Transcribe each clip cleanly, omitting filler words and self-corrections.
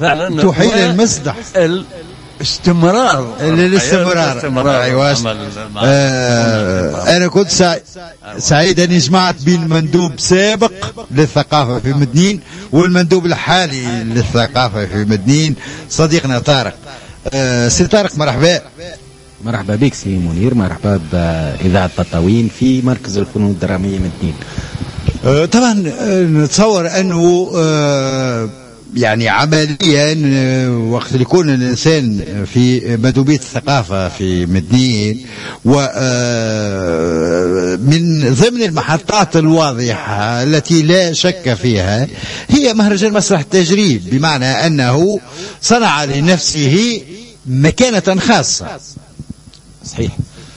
فعلا تحيل المسدح الاستمرار. أيوة. أنا كنت سعيد أني جمعت بين مندوب سابق للثقافة في مدنين والمندوب الحالي للثقافة في مدنين، صديقنا طارق. سي طارق، مرحبا. مرحبا بك سي منير، مرحبا بإذاعة تطاوين في مركز الفنون الدرامية مدنين. طبعا نتصور أنه يعني عمليا وقت يكون الإنسان في مندوبية الثقافة في مدنين ومن ضمن المحطات الواضحة التي لا شك فيها هي مهرجان مسرح التجريب، بمعنى أنه صنع لنفسه مكانة خاصة. صحيح.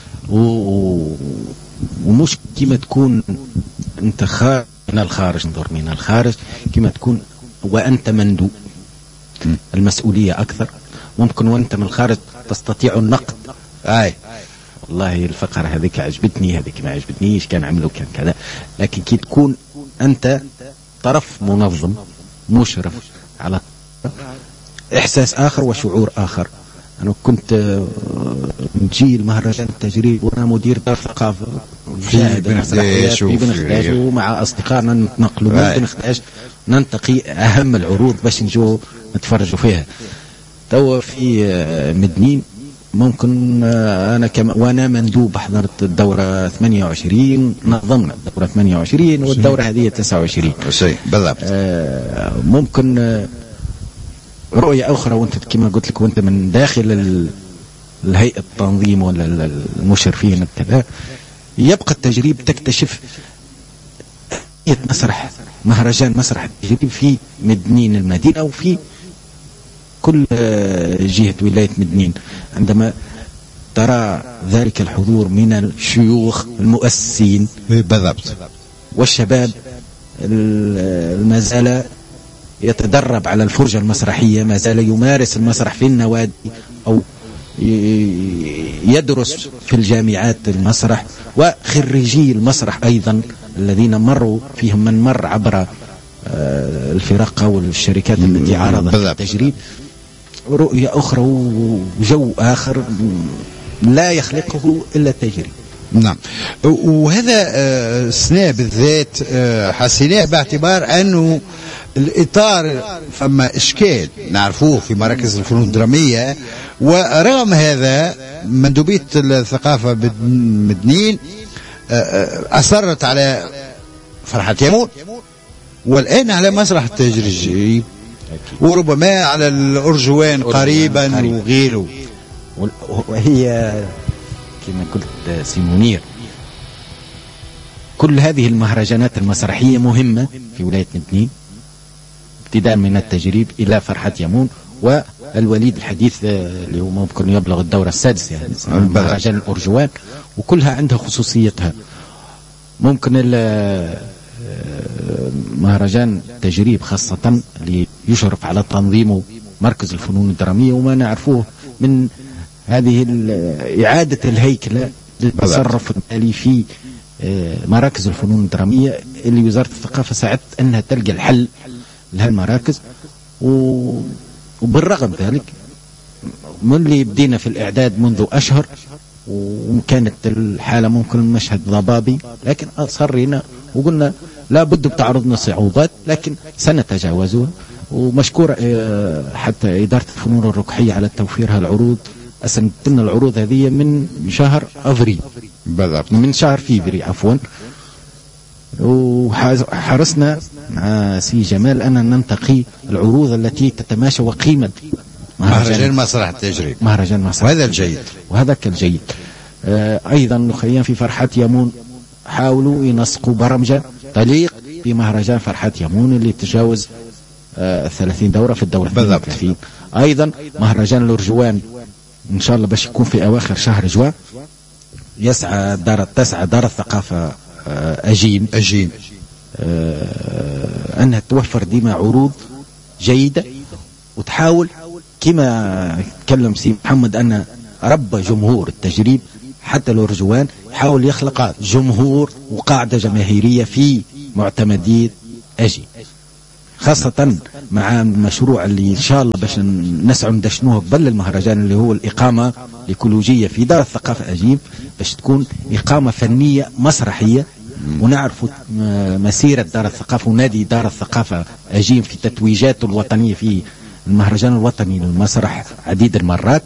ومش كما تكون انت خارج من الخارج، انظر من الخارج كما تكون وأنت مندوب، المسؤولية أكثر. ممكن وأنت من الخارج تستطيع النقد. والله الفقرة هذيك عجبتني، هذيك ما عجبتنيش، كان عملوا كان كذا. لكن كي تكون أنت طرف منظم مشرف على إحساس آخر وشعور آخر. أنا كنت نجي المهرجان التجريب وأنا مدير دار ثقافة في بن خداش ومع أصدقائنا نتنقلوا من بن خداش ننتقي أهم العروض باش نجوا نتفرجوا فيها. تو في مدنين ممكن أنا وأنا مندوب حضرت الدورة 28، نظمنا الدورة 28 والدورة هذه 29 بالضبط. ممكن رؤية أخرى وأنت كما قلت لك وأنت من داخل الهيئة التنظيم ولا المشرفين كذا، يبقى التجريب تكتشف مسرح مهرجان مسرح التجريب في مدنين المدينة وفي كل جهة ولاية مدنين. عندما ترى ذلك الحضور من الشيوخ المؤسسين بالضبط والشباب ما زال يتدرب على الفرجة المسرحية، ما زال يمارس المسرح في النوادي أو يدرس في الجامعات المسرح، وخريجي المسرح أيضا الذين مروا فيهم من مر عبر الفرق والشركات التي عرضت التجريب، رؤية أخرى وجو آخر لا يخلقه إلا التجريب. نعم. وهذا السنة بالذات حسيناه باعتبار أنه الإطار فما إشكال نعرفوه في مراكز الفنون الدرامية، ورغم هذا مندوبية الثقافة مدنين أصرت على فرحة يمون والآن على مسرح التجريب وربما على الأرجوان قريبا وغيره. وهي كما قلت سي منير كل هذه المهرجانات المسرحية مهمة في ولاية مدنين، ابتداء من التجريب إلى فرحة يمون والوليد الحديث اللي هو ممكن يبلغ الدورة السادسة يعني مهرجان الأرجوان، وكلها عندها خصوصيتها. ممكن مهرجان التجريب خاصة اللي يشرف على تنظيمه مركز الفنون الدرامية، وما نعرفوه من هذه إعادة الهيكلة للتصرف المالي في مراكز الفنون الدرامية اللي وزارة الثقافة ساعدت أنها تلقى الحل لهالمراكز. وبالرغم ذلك من اللي بدينا في الإعداد منذ أشهر وكانت الحالة ممكن مشهد ضبابي، لكن أصرينا وقلنا لا بد بتعرضنا صعوبات لكن سنتجاوزها. ومشكور حتى إدارة الفنون الركحية على توفيرها العروض. أسندنا العروض هذه من شهر أفريل بالضبط، من شهر فيفري عفوا، وحرصنا مع سي جمال أن ننتقي العروض التي تتماشى وقيمة مهرجان مسرح التجريب، مهرجان مسرح، وهذا الجيد وهذا الجيد. أيضا نخيم في فرحة يمون حاولوا ينسقوا برمجة تليق بمهرجان فرحة يمون اللي تجاوز 30 دورة في الدورة 32. أيضا مهرجان الأرجوان إن شاء الله باش يكون في أواخر شهر جوان، تسعى دار الثقافة أجين أنها توفر ديما عروض جيدة، وتحاول كما تكلم سي محمد أن رب جمهور التجريب حتى الأرجوان يحاول يخلق جمهور وقاعدة جماهيرية في معتمدية أجين. خاصة مع المشروع اللي إن شاء الله باش نسعوا ندشنوه قبل المهرجان، اللي هو الإقامة الإيكولوجية في دار الثقافة أجيب، باش تكون إقامة فنية مسرحية، ونعرفوا مسيرة دار الثقافة ونادي دار الثقافة أجيب في تتويجاته الوطنية في المهرجان الوطني للمسرح عديد المرات.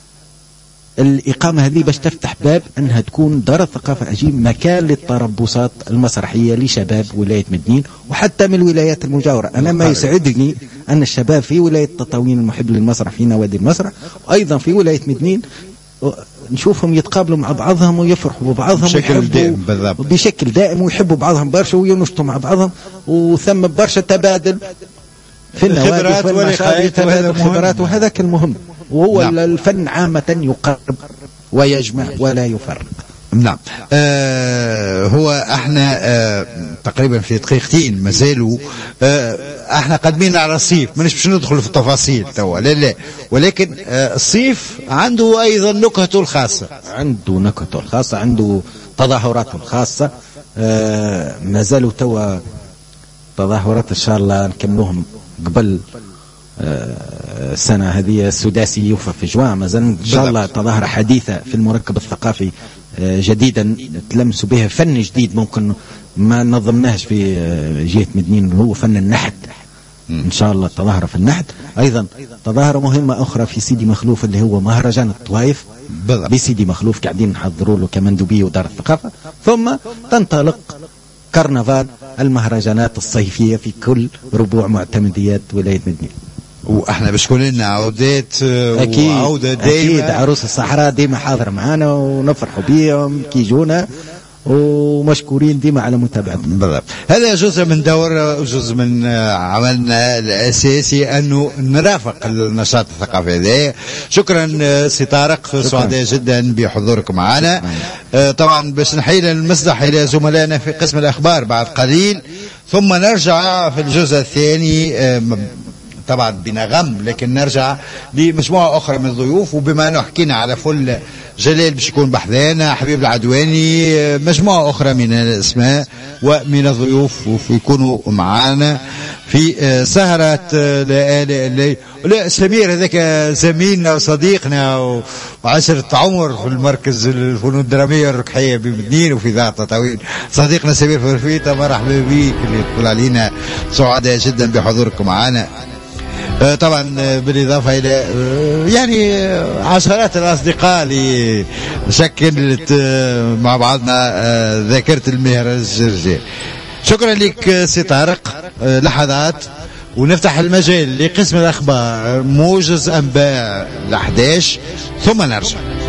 الإقامة هذه باش تفتح باب أنها تكون دار الثقافة أجيب مكان للتربصات المسرحية لشباب ولاية مدنين وحتى من الولايات المجاورة. أنا ما يسعدني أن الشباب في ولاية تطاوين المحب للمسرح في نوادي المسرح وأيضا في ولاية مدنين نشوفهم يتقابلوا مع بعضهم ويفرحوا ببعضهم بشكل دائم ويحبوا بعضهم برشا وينشطوا مع بعضهم، وثم برشا تبادل في النوادي والمشاريع، تبادل خبرات، وهذاك المهم. وهو الفن عامة يقرب ويجمع ولا يفرق. نعم. هو احنا تقريبا في دقيقتين مازالوا احنا قادمين على الصيف، مانيش باش ندخل في التفاصيل توا، لا ولكن الصيف عنده ايضا نكهته الخاصة، عنده تظاهراته الخاصة. مازالوا توا تظاهرات ان شاء الله نكملوهم قبل السنة هذه السداسي يوفى في جوان، مازال إن شاء الله تظاهرة حديثة في المركب الثقافي جديدا تلمسوا بها فن جديد ممكن ما نظمناهش في جهة مدنين، هو فن النحت. إن شاء الله تظاهرة في النحت. أيضا تظاهرة مهمة أخرى في سيدي مخلوف اللي هو مهرجان الطوائف بسيدي مخلوف، قاعدين نحضروا له كمندوبية ودار الثقافة. ثم تنطلق كرنفال المهرجانات الصيفية في كل ربوع معتمديات ولاية مدنين. واحنا باش تكون لنا عودات وعودة دائمة. أكيد عروس الصحراء ديما حاضر معنا ونفرحوا بيهم كي يجونا، ومشكورين ديما على متابعتنا. بالضبط. هذا جزء من دور، جزء من عملنا الأساسي أنه نرافق النشاط الثقافي هذا. شكرا سي طارق، سعداء جدا بحضورك معنا. طبعا باش نحيل المسرح إلى زملائنا في قسم الأخبار بعد قليل، ثم نرجع في الجزء الثاني طبعا بنغم، لكن نرجع لمجموعة أخرى من الضيوف. وبما أنه حكينا على فل جلال باش يكون بحذانا، حبيب العدواني، مجموعة أخرى من الأسماء ومن الضيوف يكونوا معنا في سهرة لآلاء الليل. لا سمير هذاك زميلنا وصديقنا وعشرة عمر في المركز الفنون الدرامية الركحية بمدنين وفي ذات تطاوين، صديقنا سمير فرفيطة، مرحبا بك اللي تقول علينا. سعداء جدا بحضوركم معنا. طبعا بالإضافة إلى يعني عشرات الأصدقاء اللي شكلت مع بعضنا ذاكرة المهرجان. شكرا لك سي طارق. لحظات ونفتح المجال لقسم الأخبار، موجز أنباء ل11 ثم نرجع.